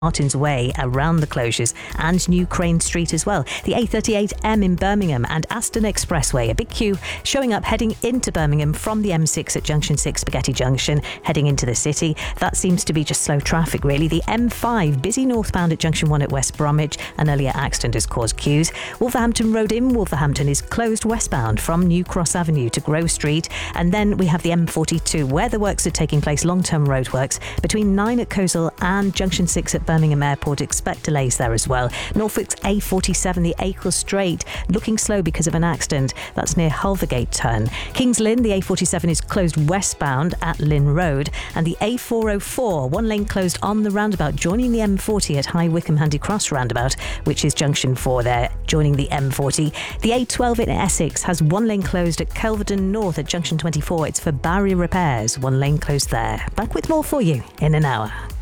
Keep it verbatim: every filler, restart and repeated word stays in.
Martin's Way around the closures and New Crane Street as well. The A thirty-eight M in Birmingham and Aston Expressway, a big queue showing up heading into Birmingham from the M six at Junction six, Spaghetti Junction, heading into the city. That seems to be just slow traffic really. The M five, busy northbound at Junction one at West Bromwich. An earlier accident has caused queues. Wolverhampton Road in Wolverhampton is closed westbound from New Cross Avenue to Grove Street. And then we have the M forty-two, where the works are taking place, long-term roadworks, between nine at Coleshill and Junction six at Birmingham Airport. Expect delays there as well. Norfolk's A forty-seven, the Acle Strait, looking slow because of an accident. That's near Hulvergate Turn. Kings Lynn, the A forty-seven is closed westbound at Lynn Road. And the A four oh four, one lane closed on the roundabout, joining the M forty at High Wycombe Handy Cross roundabout, which is Junction four there, joining the M forty. The A twelve in Essex has one lane closed at Kelvedon North at Junction twenty-four. It's for barrier repairs. One lane closed there. Back with more for you in an hour.